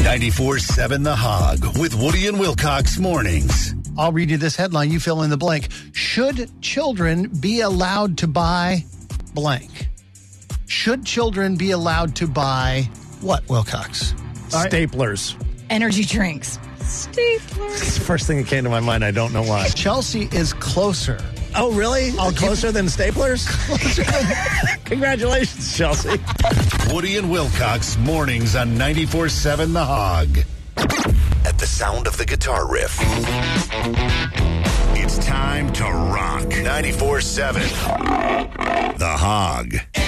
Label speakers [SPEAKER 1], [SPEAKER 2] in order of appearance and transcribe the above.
[SPEAKER 1] 94.7 The Hog with Woody and Wilcox mornings.
[SPEAKER 2] I'll read you this headline. You fill in the blank. Should children be allowed to buy blank? Should children be allowed to buy what, Wilcox?
[SPEAKER 3] Staplers.
[SPEAKER 4] Energy drinks.
[SPEAKER 3] Staplers. It's the first thing that came to my mind. I don't know why.
[SPEAKER 2] Chelsea is closer.
[SPEAKER 3] Oh, really? Closer than staplers?
[SPEAKER 2] Closer than...
[SPEAKER 3] Congratulations, Chelsea.
[SPEAKER 1] Woody and Wilcox mornings on 94.7 The Hog. At the sound of the guitar riff, it's time to rock 94.7 The Hog.